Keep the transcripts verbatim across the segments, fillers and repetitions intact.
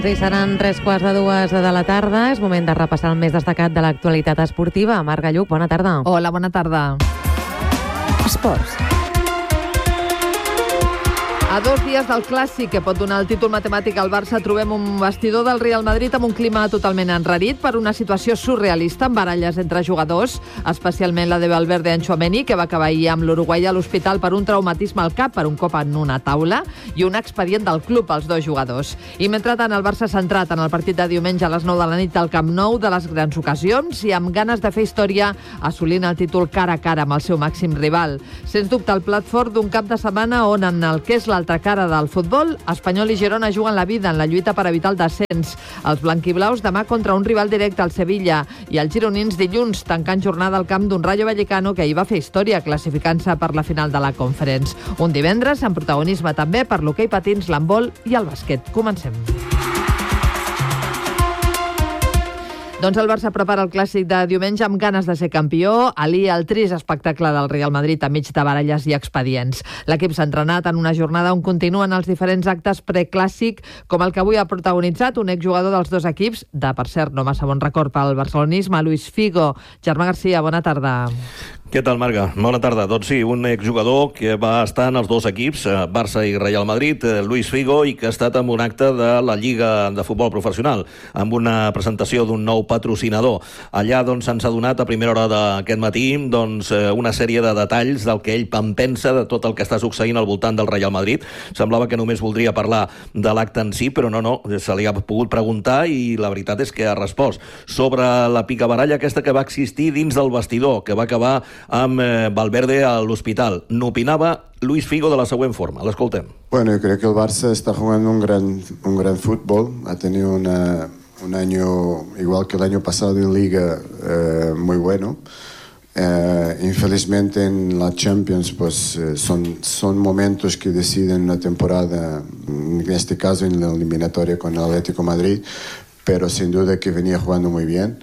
I seran tres quarts de dues de la tarda. És moment de repassar el més destacat de l'actualitat esportiva. Marc Galluc, bona tarda. Hola, bona tarda. Esports. A dos dies del clàssic que pot donar el títol matemàtic al Barça, trobem un vestidor del Real Madrid amb un clima totalment enrarit per una situació surrealista amb baralles entre jugadors, especialment la de Valverde en Tchouaméni, que va acabar ahir amb l'uruguaià a l'hospital per un traumatisme al cap per un cop en una taula, i un expedient del club als dos jugadors. I mentrestant, el Barça centrat en el partit de diumenge a les nou de la nit al Camp Nou, de les grans ocasions i amb ganes de fer història, assolint el títol cara a cara amb el seu màxim rival. Sens dubte, el plat fort d'un cap de setmana on en el que és la altra cara del futbol, Espanyol i Girona juguen la vida en la lluita per evitar el descens. Els blanquiblaus demà contra un rival directe, al Sevilla, i els gironins dilluns, tancant jornada al camp d'un Rayo Vallecano que hi va fer història classificant-se per la final de la Conference. Un divendres amb protagonisme també per l'hoquei patins, l'handbol i el bàsquet. Comencem. Doncs el Barça prepara el clàssic de diumenge amb ganes de ser campió. Alí el trist espectacle del Real Madrid enmig de baralles i expedients. L'equip s'ha entrenat en una jornada on continuen els diferents actes preclàssic, com el que avui ha protagonitzat un exjugador dels dos equips, de, per cert, no massa bon record pel barcelonisme, Luis Figo. Germà Garcia, bona tarda. Què tal, Marga? Bona tarda. Doncs sí, un exjugador que va estar en els dos equips, Barça i Real Madrid, Luis Figo, i que ha estat en un acte de la Lliga de Futbol Professional, amb una presentació d'un nou patrocinador. Allà doncs se'ns ha donat a primera hora d'aquest matí doncs, una sèrie de detalls del que ell en pensa de tot el que està succeint al voltant del Real Madrid. Semblava que només voldria parlar de l'acte en si, però no, no, se li ha pogut preguntar i la veritat és que ha respost sobre la picabaralla aquesta que va existir dins del vestidor, que va acabar amb eh, Valverde a l'hospital. N'opinava Luis Figo de la següent forma. L'escoltem. Bueno, yo creo que el Barça está jugando un gran, un gran fútbol. Ha tenido una, un año, igual que el año pasado en Liga, eh, muy bueno. Eh, infelizmente en la Champions pues eh, son, son momentos que deciden una temporada, en este caso en la eliminatoria con el Atlético Madrid, pero sin duda que venía jugando muy bien.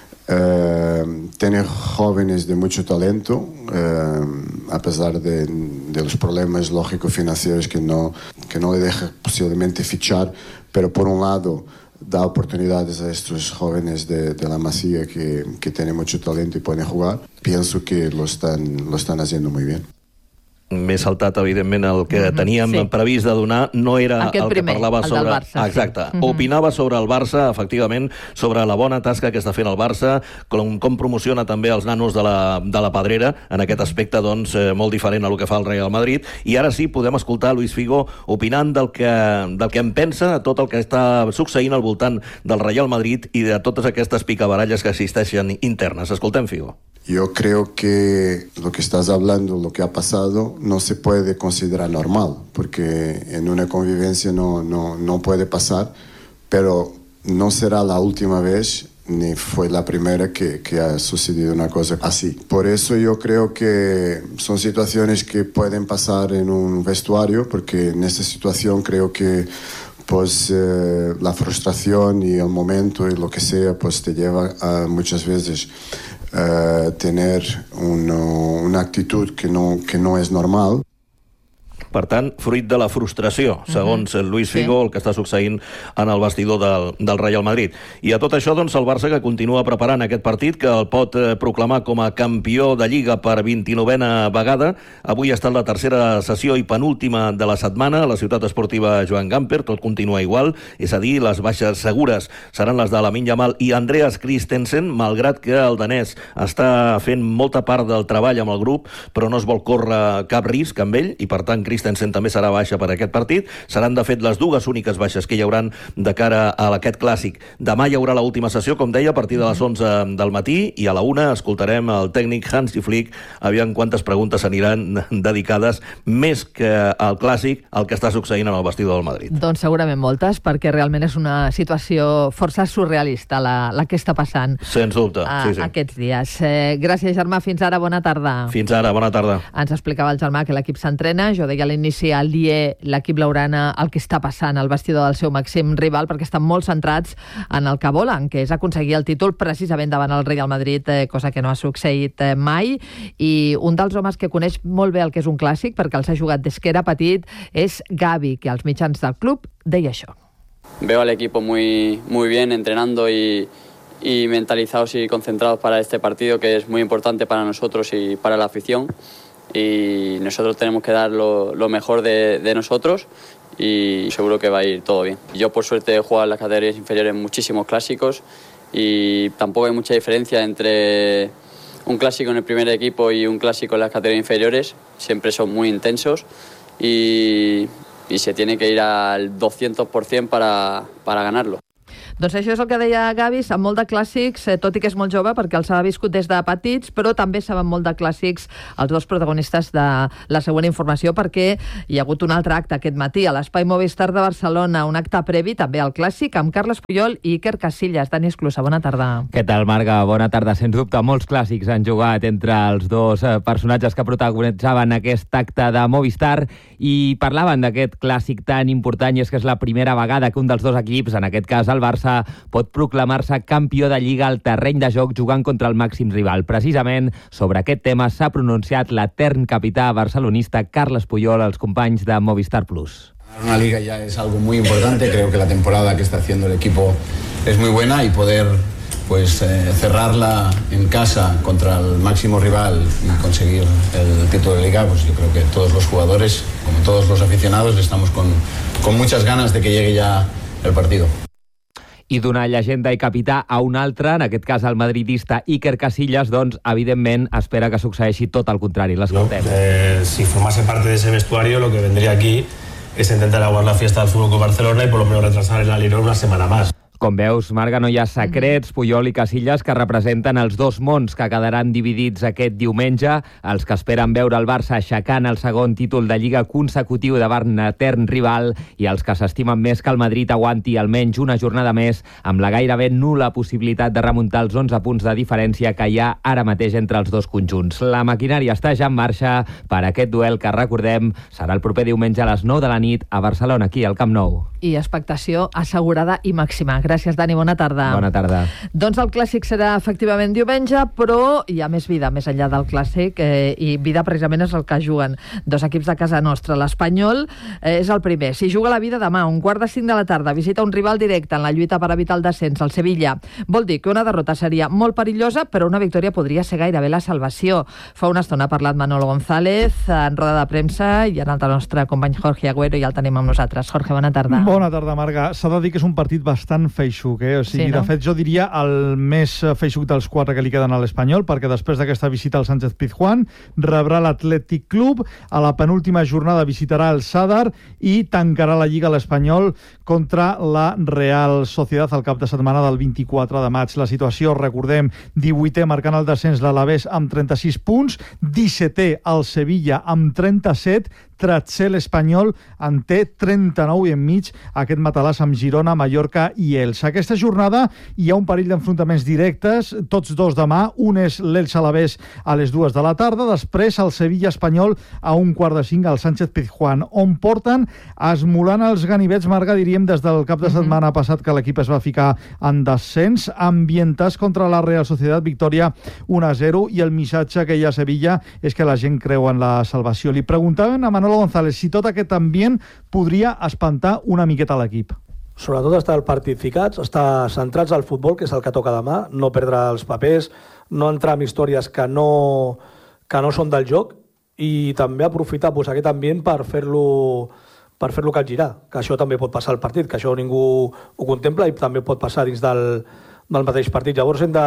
Uh, tiene jóvenes de mucho talento, uh, a pesar de, de los problemas lógico-financieros que no, que no le deja posiblemente fichar, pero por un lado da oportunidades a estos jóvenes de, de la Masía que, que tienen mucho talento y pueden jugar. Pienso que lo están, lo están haciendo muy bien. M'he saltat, evidentment, el que mm-hmm, teníem sí. previst de donar, no era Aquest el primer, que parlava el sobre... del Barça. Exacte. Sí. Mm-hmm. Opinava sobre el Barça, efectivament, sobre la bona tasca que està fent el Barça, com, com promociona també els nanos de la, de la Pedrera, en aquest aspecte, doncs, eh, molt diferent a el que fa el Real Madrid. I ara sí, podem escoltar Luis Figo opinant del que, del que en pensa, de tot el que està succeint al voltant del Real Madrid i de totes aquestes picabaralles que existeixen internes. Escoltem, Figo. Yo creo que lo que estás hablando, lo que ha pasado, no se puede considerar normal, porque en una convivencia no, no, no puede pasar, pero no será la última vez ni fue la primera que, que ha sucedido una cosa así. Por eso yo creo que son situaciones que pueden pasar en un vestuario, porque en esta situación creo que pues eh, la frustración y el momento y lo que sea pues te lleva a muchas veces Uh, tener uno, una actitud que no, que no es normal. Per tant, fruit de la frustració, segons uh-huh. Luis Figo, sí. el que està succeint en el vestidor del, del Real Madrid. I a tot això, doncs, el Barça que continua preparant aquest partit, que el pot eh, proclamar com a campió de Lliga per vint-i-novena vegada. Avui ha estat la tercera sessió i penúltima de la setmana a la ciutat esportiva Joan Gamper. Tot continua igual, és a dir, les baixes segures seran les de Lamine Yamal i Andreas Christensen, malgrat que el danès està fent molta part del treball amb el grup, però no es vol córrer cap risc amb ell, i per tant Christensen Christensen també serà baixa per aquest partit. Seran, de fet, les dues úniques baixes que hi hauran de cara a aquest clàssic. Demà hi haurà l'última sessió, com deia, a partir de les onze del matí, i a la una escoltarem el tècnic Hansi Flick, aviam quantes preguntes aniran dedicades més que al clàssic, al que està succeint en el vestidor del Madrid. Doncs segurament moltes, perquè realment és una situació força surrealista la, la que està passant. Sens dubte, a, sí, sí. Aquests dies. Eh, gràcies, Germà. Fins ara, bona tarda. Fins ara, bona tarda. Ens explicava el Germà que l'equip s'entrena. Jo deia a l'inici, al dia, l'equip blaugrana, el que està passant al vestidor del seu màxim rival, perquè estan molt centrats en el que volen, que és aconseguir el títol precisament davant el Real Madrid, eh, cosa que no ha succeït eh, mai. I un dels homes que coneix molt bé el que és un clàssic, perquè els ha jugat des que era petit, és Gavi, que als mitjans del club deia això. veo al equipo muy, muy bien entrenando y, y mentalizados y concentrados para este partido, que es muy importante para nosotros y para la afición, y nosotros tenemos que dar lo, lo mejor de, de nosotros y seguro que va a ir todo bien. Yo por suerte he jugado en las categorías inferiores muchísimos clásicos y tampoco hay mucha diferencia entre un clásico en el primer equipo y un clásico en las categorías inferiores, siempre son muy intensos y, y se tiene que ir al doscientos por ciento para, para ganarlo. Doncs això és el que deia Gavi, sap molt de clàssics, eh, tot i que és molt jove perquè els ha viscut des de petits, però també saben molt de clàssics els dos protagonistes de la següent informació, perquè hi ha hagut un altre acte aquest matí a l'Espai Movistar de Barcelona, un acte previ també al clàssic amb Carles Puyol i Iker Casillas. Dani Esclusa, bona tarda. Què tal, Marga? Bona tarda. Sens dubte, molts clàssics han jugat entre els dos eh, personatges que protagonitzaven aquest acte de Movistar i parlaven d'aquest clàssic tan important, i és que és la primera vegada que un dels dos equips, en aquest cas el Barça, pot proclamar-se campió de Lliga al terreny de joc jugant contra el màxim rival. Precisament sobre aquest tema s'ha pronunciat l'etern capità barcelonista Carles Puyol als companys de Movistar Plus. Una liga ya es algo muy importante, creo que la temporada que está haciendo el equipo es muy buena y poder pues eh, cerrarla en casa contra el máximo rival y conseguir el título de Liga, pues yo creo que todos los jugadores, como todos los aficionados, estamos con, con muchas ganas de que llegue ya el partido. I d'una llegenda i capità a un altre, en aquest cas el madridista Iker Casillas, doncs, evidentment, espera que succeeixi tot el contrari. L'escoltem. No, eh, si formase parte de ese vestuario, lo que vendría aquí es intentar aguar la fiesta del Fútbol Club Barcelona y por lo menos retrasar el alirón una semana más. Com veus, Marga, no hi ha secrets, Puyol i Casillas, que representen els dos mons que quedaran dividits aquest diumenge, els que esperen veure el Barça aixecant el segon títol de Lliga consecutiu davant un etern rival i els que s'estimen més que el Madrid aguanti almenys una jornada més amb la gairebé nul·la possibilitat de remuntar els onze punts de diferència que hi ha ara mateix entre els dos conjunts. La maquinària està ja en marxa per aquest duel que, recordem, serà el proper diumenge a les nou de la nit a Barcelona, aquí al Camp Nou. I expectació assegurada i màxima. Gràcies, Dani, bona tarda. Bona tarda. Doncs el clàssic serà efectivament diumenge, però hi ha més vida més enllà del clàssic, eh, i vida precisament és el que juguen dos equips de casa nostra. L'Espanyol eh, és el primer. Si juga la vida demà, un quart de cinc de la tarda, visita un rival directe en la lluita per evitar el descens, el Sevilla. Vol dir que una derrota seria molt perillosa, però una victòria podria ser gairebé la salvació. Fa una estona ha parlat Manolo González en roda de premsa i en el nostre company Jorge Agüero, i ja el tenim amb nosaltres. Jorge, bona tarda. Bona tarda, Marga. S'ha de dir que és un partit bastant feixuc, eh? O sigui, sí, no? De fet, jo diria el més feixuc dels quatre que li queden a l'Espanyol, perquè després d'aquesta visita al Sánchez Pizjuán rebrà l'Atlètic Club, a la penúltima jornada visitarà el Sadar i tancarà la Lliga a l'Espanyol contra la Real Sociedad al cap de setmana del vint-i-quatre de maig. La situació, recordem, divuitè marcant el descens l'Alavés amb trenta-sis punts, dissetè el Sevilla amb trenta-set, tretzè l'Espanyol en té trenta-nou i enmig aquest matalàs amb Girona, Mallorca i Elx. Aquesta jornada hi ha un parell d'enfrontaments directes, tots dos demà. Un és l'Elx Alavés a les dues de la tarda, després el Sevilla Espanyol a un quart de cinc al Sánchez Pizjuán, on porten esmolant els ganivets, Marga, diríem des del cap de setmana mm-hmm. passat que l'equip es va ficar en descens, ambientats contra la Real Sociedad, victòria un a zero, i el missatge que hi ha a Sevilla és que la gent creu en la salvació. Li preguntaven a Manolo González si tot aquest ambient podria espantar una miqueta l'equip. Sobretot estar al partit ficats, estar centrats al futbol, que és el que toca demà, no perdre els papers, no entrar en històries que no, que no són del joc, i també aprofitar pues, aquest ambient per fer-lo per fer-lo capgirar, que això també pot passar al partit, que això ningú ho contempla i també pot passar dins del, del mateix partit. Llavors hem de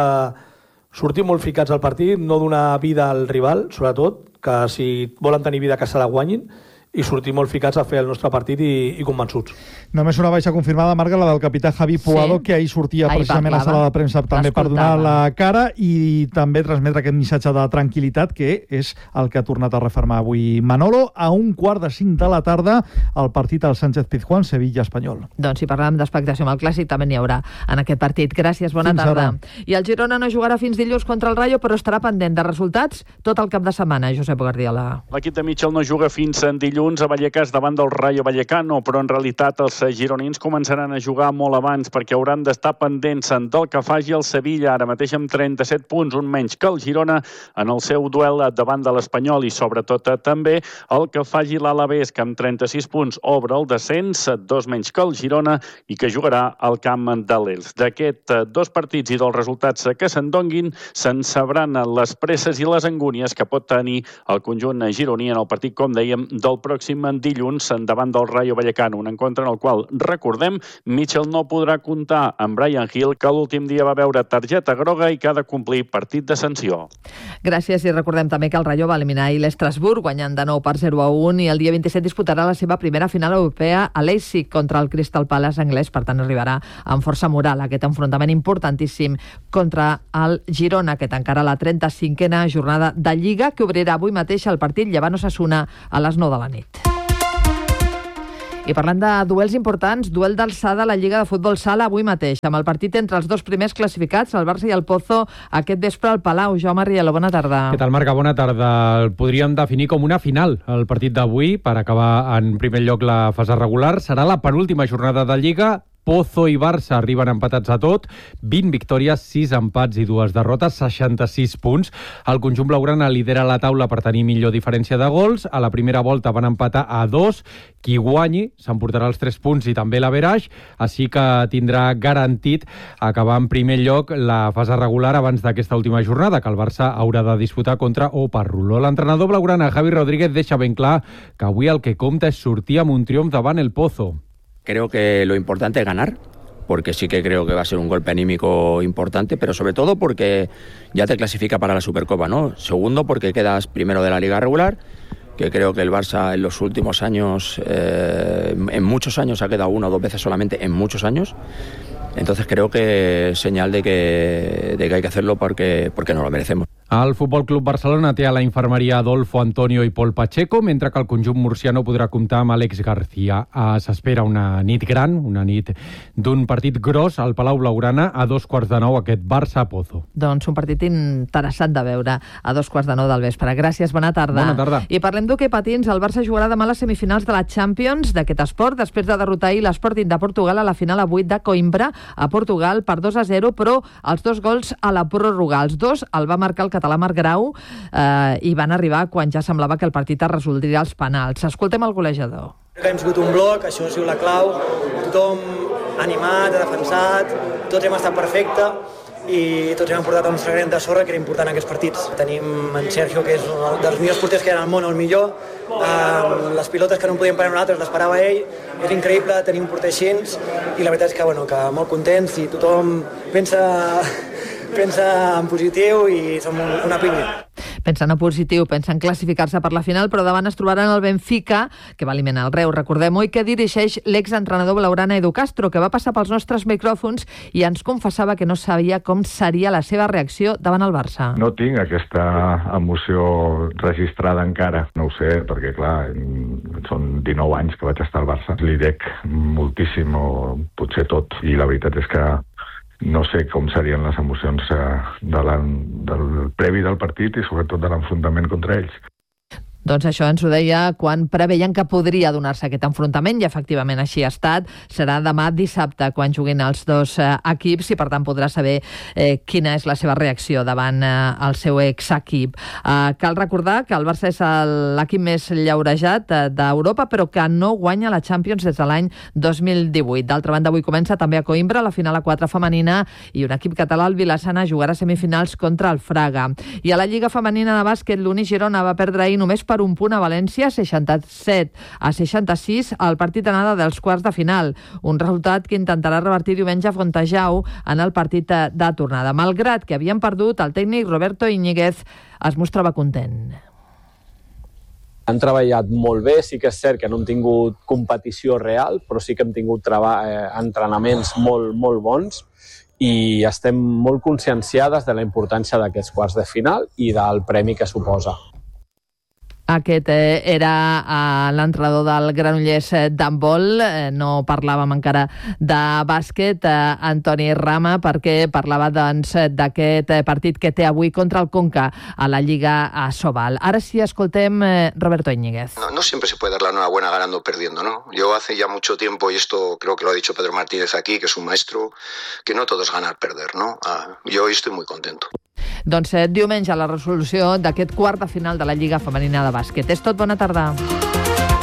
sortir molt ficats al partit, no donar vida al rival, sobretot, que si volen tenir vida que se la guanyin, i sortir molt ficats a fer el nostre partit i, i convençuts. Només una baixa confirmada, Marga, la del capità Javi Puado, sí. que ahir sortia ahir precisament a la sala de premsa també per donar la cara i també transmetre aquest missatge de tranquil·litat, que és el que ha tornat a refermar avui Manolo. A un quart de cinc de la tarda, el partit al Sánchez Pizjuán, Sevilla Espanyol. Doncs si parlem d'expectació amb el clàssic, també n'hi haurà en aquest partit. Gràcies, bona fins tarda. Ara. I el Girona no jugarà fins dilluns contra el Rayo, però estarà pendent de resultats tot el cap de setmana. Josep Guardiola. L'equip de Michel no juga fins en dilluns dilluns a Vallecas davant del Rayo Vallecano, però en realitat els gironins començaran a jugar molt abans perquè hauran d'estar pendents del que faci el Sevilla, ara mateix amb trenta-set punts, un menys que el Girona en el seu duel davant de l'Espanyol, i sobretot també el que faci l'Alavés, que amb trenta-sis punts obre el descens, dos menys que el Girona, i que jugarà al camp de l'Elx. D'aquests dos partits i dels resultats que se'n donguin, se'n sabran les presses i les angúnies que pot tenir el conjunt gironí en el partit, com dèiem, del pròxim dilluns davant del Rayo Vallecano, un encontre en el qual, recordem, Mitchell no podrà comptar amb Brian Hill, que l'últim dia va veure targeta groga i que ha de complir partit de sanció. Gràcies, i recordem també que el Rayo va eliminar ahir l'Estrasburg, guanyant de nou per zero a un, i el dia vint-i-set disputarà la seva primera final europea a Leipzig contra el Crystal Palace anglès, per tant arribarà amb força moral aquest enfrontament importantíssim contra el Girona, que tancarà la trenta-cinquena jornada de Lliga, que obrirà avui mateix el partit Llevant-Osasuna a les nou de la nit. I parlant de duels importants, duel d'alçada a la Lliga de Futbol Sala avui mateix, amb el partit entre els dos primers classificats, el Barça i el Pozo, aquest vespre al Palau. Jaume Riello, bona tarda. Què tal, Marga? Bona tarda. El podríem definir com una final, el partit d'avui, per acabar en primer lloc la fase regular. Serà la penúltima jornada de Lliga. Pozo i Barça arriben empatats a tot, vint victòries, sis empats i dues derrotes, seixanta-sis punts. El conjunt blaugrana lidera la taula per tenir millor diferència de gols. A la primera volta van empatar a dos. Qui guanyi s'emportarà els tres punts i també l'averaix, així que tindrà garantit acabar en primer lloc la fase regular abans d'aquesta última jornada, que el Barça haurà de disputar contra Oparrulo. L'entrenador blaugrana, Javi Rodríguez, deixa ben clar que avui el que compta és sortir amb un triomf davant el Pozo. Creo que lo importante es ganar, porque sí que creo que va a ser un golpe anímico importante, pero sobre todo porque ya te clasifica para la Supercopa, ¿no? Segundo, porque quedas primero de la Liga regular, que creo que el Barça en los últimos años, eh, en muchos años ha quedado una o dos veces solamente, en muchos años. Entonces creo que es señal de que, de que hay que hacerlo porque, porque nos lo merecemos. El Futbol Club Barcelona té a la infermeria Adolfo, Antonio i Pol Pacheco, mentre que el conjunt murciano podrà comptar amb Àlex García. S'espera una nit gran, una nit d'un partit gros al Palau Blaugrana a dos quarts de nou, aquest Barça-Pozo. Doncs un partit interessant de veure a dos quarts de nou del vespre. Gràcies, bona tarda. Bona tarda. I parlem d'hoquei patins. El Barça jugarà demà a les semifinals de la Champions d'aquest esport, després de derrotar ahir l'Sporting de Portugal a la final a vuit de Coimbra a Portugal per dos a zero, però els dos gols a la pròrroga. Els dos el va marcar el català Marc Grau eh, i van arribar quan ja semblava que el partit es resoldria als penals. Escoltem el golejador. Hem sigut un bloc, això ha sigut la clau, tothom animat, defensat, tots hem estat perfecte i tots hem portat el nostre granet de sorra, que era important en aquests partits. Tenim en Sergio, que és un dels millors porters que hi ha al món, el millor. Um, les pilotes que no en podíem parar nosaltres les parava ell. És increïble tenir un porter així i la veritat és que, bueno, que molt contents i tothom pensa, pensa en positiu i som una pinya. Pensen en positiu, pensen classificar-se per la final, però davant es trobaran el Benfica, que va eliminar el Reus, recordem-ho, i que dirigeix l'exentrenador blaugrana Edu Castro, que va passar pels nostres micròfons i ens confessava que no sabia com seria la seva reacció davant el Barça. No tinc aquesta emoció registrada encara, no ho sé, perquè clar, són dinou anys que vaig estar al Barça. Li dec moltíssim, o potser tot, i la veritat és que no sé com serien les emocions de la, del previ del partit i sobretot de l'enfrontament contra ells. Doncs això ens ho deia quan preveien que podria donar-se aquest enfrontament i efectivament així ha estat. Serà demà dissabte quan juguin els dos eh, equips i per tant podrà saber eh, quina és la seva reacció davant eh, el seu exequip. Eh, cal recordar que el Barça és l'equip més llaurejat eh, d'Europa però que no guanya la Champions des de l'any dos mil divuit. D'altra banda, avui comença també a Coimbra la final a quatre femenina i un equip català, el Vilassana, jugarà semifinals contra el Fraga. I a la Lliga Femenina de Bàsquet, l'Uni Girona va perdre ahir només per per un punt a València, seixanta-set a seixanta-sis, al partit d'anada dels quarts de final. Un resultat que intentarà revertir diumenge a Fontejau en el partit de tornada. Malgrat que havien perdut, el tècnic Roberto Íñiguez es mostrava content. Han treballat molt bé, sí que és cert que no hem tingut competició real, però sí que hem tingut treball, eh, entrenaments molt, molt bons i estem molt conscienciades de la importància d'aquests quarts de final i del premi que suposa. Aquest eh, era eh, l'entrenador del Granollers eh, d'handbol. Eh, no parlàvem encara de bàsquet, eh, Antoni Rama, perquè parlava doncs, d'aquest eh, partit que té avui contra el Conca a la Lliga Asobal. Ara sí, escoltem eh, Roberto Íñiguez. No, no siempre se puede dar la enhorabuena ganando o perdiendo, ¿no? Yo hace ya mucho tiempo, y esto creo que lo ha dicho Pedro Martínez aquí, que es un maestro, que no todo es ganar-perder, ¿no? Ah, yo hoy estoy muy contento. Doncs eh, diumenge la resolució d'aquest quart de final de la Lliga Femenina de Bàsquet. És tot, bona tarda.